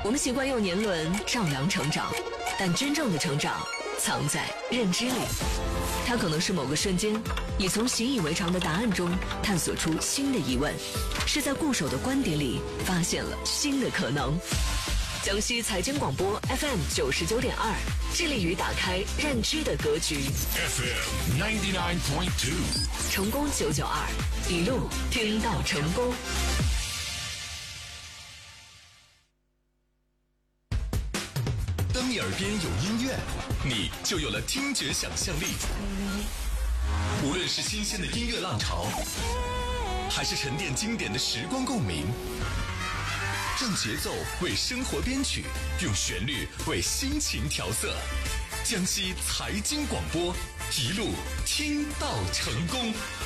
我们习惯用年轮丈量成长，但真正的成长藏在认知里。它可能是某个瞬间，你从习以为常的答案中探索出新的疑问，是在固守的观点里发现了新的可能。江西财经广播 FM 99.2，致力于打开认知的格局。 FM 99.2， 成功992，一路听到成功。 当你耳边有音乐，你就有了听觉想象力。无论是新鲜的音乐浪潮，还是沉淀经典的时光共鸣，让节奏为生活编曲，用旋律为心情调色。江西财经广播，一路听到成功。